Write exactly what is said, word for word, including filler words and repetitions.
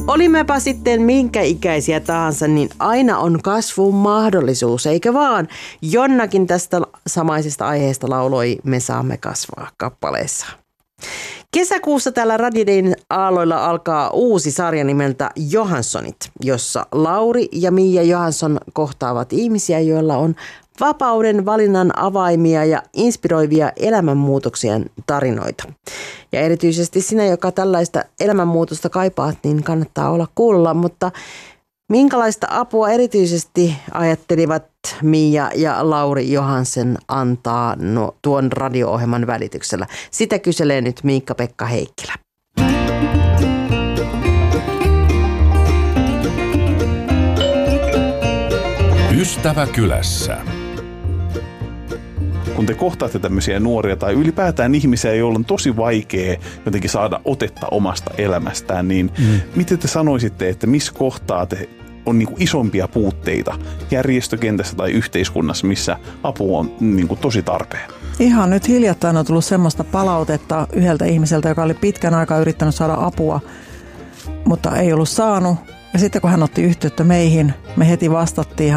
Olimmepa sitten minkä ikäisiä tahansa, niin aina on kasvun mahdollisuus, eikä vaan? Jonnakin tästä samaisesta aiheesta lauloi Me saamme kasvaa kappaleessa. Kesäkuussa täällä Radio Dayn aalloilla alkaa uusi sarja nimeltä Johanssonit, jossa Lauri ja Mia Johansson kohtaavat ihmisiä, joilla on vapauden valinnan avaimia ja inspiroivia elämänmuutoksien tarinoita. Ja erityisesti sinä, joka tällaista elämänmuutosta kaipaat, niin kannattaa olla kuulolla, mutta minkälaista apua erityisesti ajattelivat Mia ja Lauri Johansson antaa no, tuon radio-ohjelman välityksellä? Sitä kyselee nyt Miikka-Pekka Heikkilä. Ystävä kylässä. Kun te kohtaatte tämmöisiä nuoria tai ylipäätään ihmisiä, joilla on tosi vaikea jotenkin saada otetta omasta elämästään, niin mm. miten te sanoisitte, että missä kohtaa te on niin kuin isompia puutteita järjestökentässä tai yhteiskunnassa, missä apu on niin kuin tosi tarpeen? Ihan nyt hiljattain on tullut semmoista palautetta yhdeltä ihmiseltä, joka oli pitkän aikaa yrittänyt saada apua, mutta ei ollut saanut. Ja sitten kun hän otti yhteyttä meihin, me heti vastattiin